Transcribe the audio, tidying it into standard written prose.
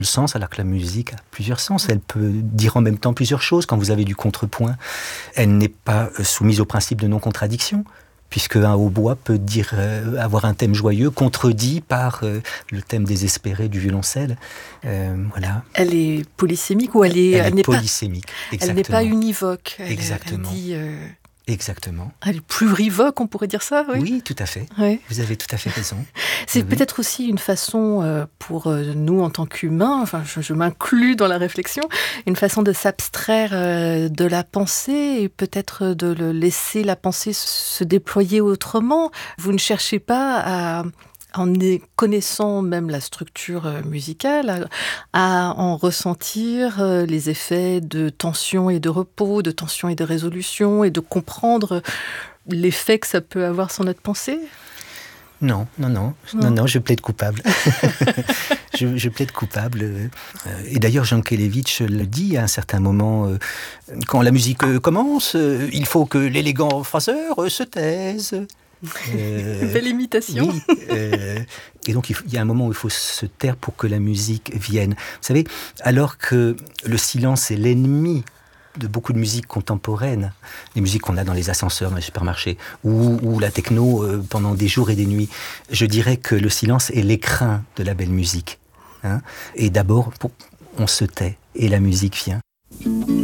le sens, alors que la musique a plusieurs sens. Elle peut dire en même temps plusieurs choses. Quand vous avez du contrepoint, elle n'est pas soumise au principe de non-contradiction, puisque un hautbois peut avoir un thème joyeux contredit par le thème désespéré du violoncelle. Voilà. Elle est polysémique ou elle est polysémique, exactement. Elle n'est pas univoque. Exactement. Elle dit, exactement. Elle est plurivoque, on pourrait dire ça, oui. Oui, tout à fait. Oui. Vous avez tout à fait raison. C'est peut-être aussi une façon pour nous en tant qu'humains, enfin je m'inclus dans la réflexion, une façon de s'abstraire de la pensée et peut-être de laisser la pensée se déployer autrement. Vous ne cherchez pas en connaissant même la structure musicale, à en ressentir les effets de tension et de repos, de tension et de résolution, et de comprendre l'effet que ça peut avoir sur notre pensée. Non, je plaide coupable. je plaide coupable. Et d'ailleurs, Jankélévitch le dit à un certain moment, quand la musique commence, il faut que l'élégant phraseur se taise. Belle imitation. Oui, et donc il y a un moment où il faut se taire pour que la musique vienne. Vous savez, alors que le silence est l'ennemi de beaucoup de musiques contemporaines, les musiques qu'on a dans les ascenseurs, dans les supermarchés, ou la techno pendant des jours et des nuits, je dirais que le silence est l'écrin de la belle musique. Et d'abord, on se tait et la musique vient.